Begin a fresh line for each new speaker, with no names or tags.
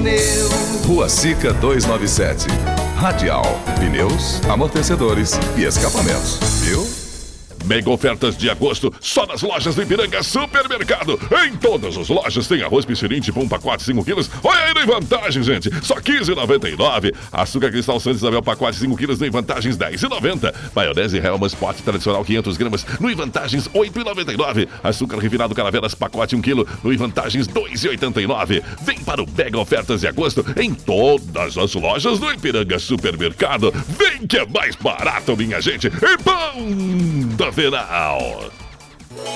pneu.
Rua Sica 297. Radial, pneus, amortecedores e escapamentos. Viu?
Mega ofertas de agosto só nas lojas do Ipiranga Supermercado. Em todas as lojas tem arroz Pichirim tipo 1 pacote 5 quilos. Olha aí em vantagem, gente. Só R$15,99. Açúcar Cristal Santa Isabel pacote 5 quilos no Vantagens R$10,90. Maionese Hellmann's pote tradicional 500 gramas no Vantagens R$8,99. Açúcar refinado Caravelas pacote 1 quilo no Vantagens R$2,89. Vem para o Mega ofertas de agosto em todas as lojas do Ipiranga Supermercado. Vem que é mais barato, minha gente. E bom da final.